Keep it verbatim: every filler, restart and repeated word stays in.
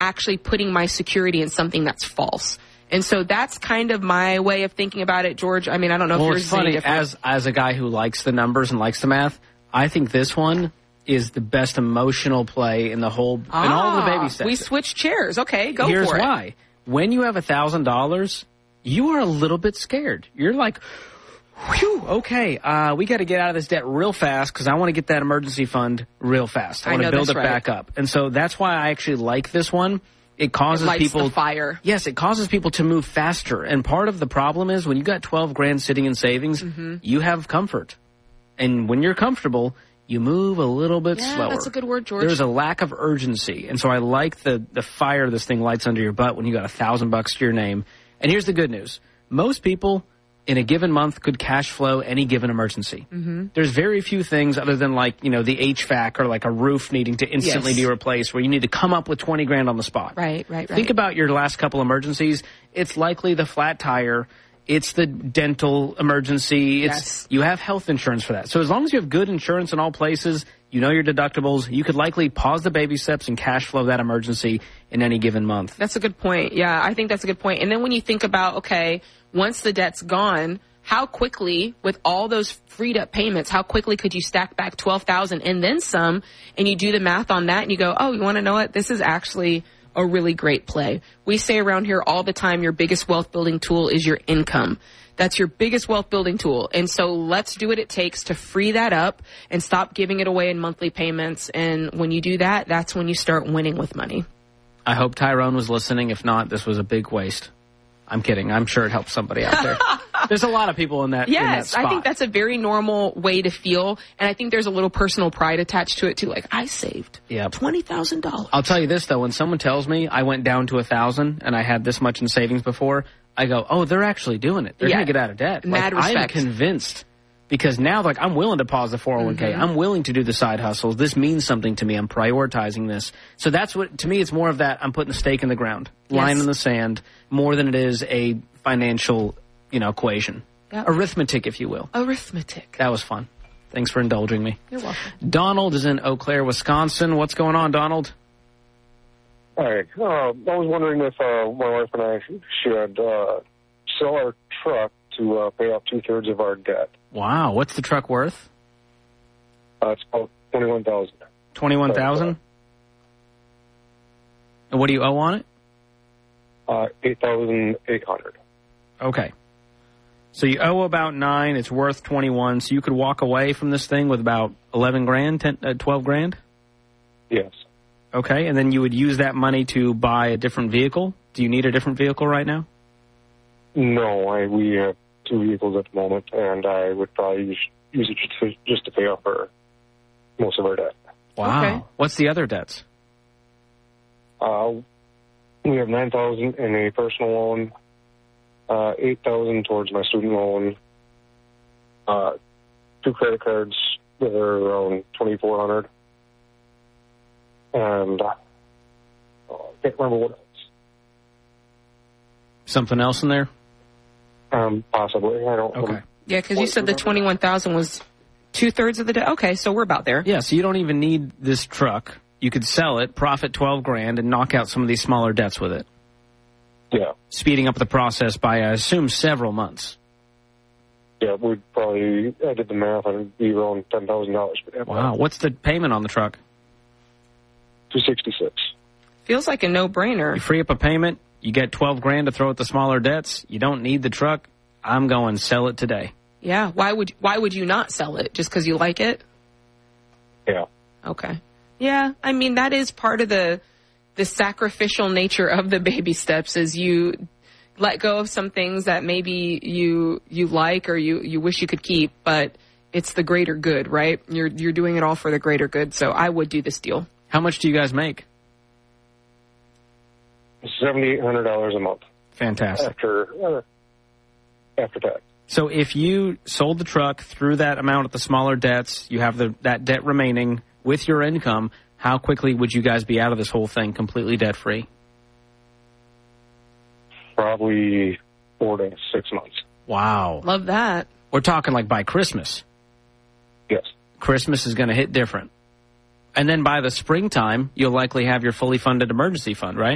actually putting my security in something that's false. And so that's kind of my way of thinking about it, George. I mean, I don't know well, if yours it's is any funny, different. as, as a guy who likes the numbers and likes the math, I think this one is the best emotional play in the whole, ah, in all the baby steps. We switched chairs. Okay, go Here's for it. Here's why. When you have one thousand dollars, you are a little bit scared. You're like, whew, okay, uh, we got to get out of this debt real fast because I want to get that emergency fund real fast. I want to build it right. back up. And so that's why I actually like this one. It causes it lights people the fire. Yes, it causes people to move faster. And part of the problem is when you got twelve grand sitting in savings, mm-hmm. you have comfort. And when you're comfortable, you move a little bit yeah, slower. That's a good word, George. There's a lack of urgency. And so I like the, the fire this thing lights under your butt when you got a thousand bucks to your name. And here's the good news. Most people in a given month could cash flow any given emergency. Mm-hmm. There's very few things other than like, you know, the H V A C or like a roof needing to instantly yes. be replaced where you need to come up with twenty grand on the spot. Right, right, right. Think about your last couple emergencies. It's likely the flat tire. It's the dental emergency. It's, yes. You have health insurance for that. So as long as you have good insurance in all places, you know your deductibles, you could likely pause the baby steps and cash flow that emergency in any given month. That's a good point. Yeah, I think that's a good point. And then when you think about, okay, once the debt's gone, how quickly, with all those freed up payments, how quickly could you stack back twelve thousand dollars and then some, and you do the math on that and you go, oh, you want to know what? This is actually a really great play. We say around here all the time, your biggest wealth building tool is your income. That's your biggest wealth building tool. And so let's do what it takes to free that up and stop giving it away in monthly payments. And when you do that, that's when you start winning with money. I hope Tyrone was listening. If not, this was a big waste. I'm kidding. I'm sure it helps somebody out there. There's a lot of people in that, yes, in that spot. I think that's a very normal way to feel. And I think there's a little personal pride attached to it, too. Like, I saved yep. twenty thousand dollars. I'll tell you this, though. When someone tells me I went down to one thousand dollars and I had this much in savings before, I go, oh, they're actually doing it. They're yeah. going to get out of debt. Mad like, respect. I'm convinced. Because now, like, I'm willing to pause the four oh one k. Mm-hmm. I'm willing to do the side hustles. This means something to me. I'm prioritizing this. So that's what, to me, it's more of that I'm putting a stake in the ground, yes. line in the sand, more than it is a financial, you know, equation. Yep. Arithmetic, if you will. Arithmetic. That was fun. Thanks for indulging me. You're welcome. Donald is in Eau Claire, Wisconsin. What's going on, Donald? Hi. Uh, I was wondering if uh, my wife and I should uh, sell our truck to uh, pay off two-thirds of our debt. Wow. What's the truck worth? Uh, it's about twenty-one thousand dollars. twenty-one thousand dollars? And what do you owe on it? Uh, eight thousand eight hundred dollars. Okay. So you owe about nine. It's worth twenty-one. So you could walk away from this thing with about eleven grand, ten, uh, twelve grand? Yes. Okay. And then you would use that money to buy a different vehicle? Do you need a different vehicle right now? No, I, we have two vehicles at the moment, and I would probably use, use it just to, just to pay off our, most of our debt. Wow. Okay. What's the other debts? Uh, we have nine thousand dollars in a personal loan, uh, eight thousand dollars towards my student loan, uh, two credit cards that are around twenty-four hundred dollars, and uh, I can't remember what else. Something else in there? Um, possibly. I don't. Okay. Um, yeah, because you said the twenty-one thousand was two thirds of the debt. Okay, so we're about there. Yeah, so you don't even need this truck. You could sell it, profit twelve grand, and knock out some of these smaller debts with it. Yeah. Speeding up the process by, I assume, several months. Yeah, we'd probably. I did the math. I'd be around ten thousand dollars. Wow. What's the payment on the truck? Two sixty six. Feels like a no-brainer. You free up a payment. You get twelve grand to throw at the smaller debts. You don't need the truck. I'm going to sell it today. Yeah. Why would Why would you not sell it? Just because you like it? Yeah. Okay. Yeah. I mean, that is part of the the sacrificial nature of the baby steps. Is you let go of some things that maybe you you like or you you wish you could keep, but it's the greater good, right? You're you're doing it all for the greater good. So I would do this deal. How much do you guys make? seventy-eight hundred dollars a month. Fantastic. After, uh, after tax. So if you sold the truck through that amount of the smaller debts, you have the, that debt remaining with your income, how quickly would you guys be out of this whole thing completely debt-free? Probably four to six months. Wow. Love that. We're talking like by Christmas. Yes. Christmas is going to hit different. And then by the springtime, you'll likely have your fully funded emergency fund, right?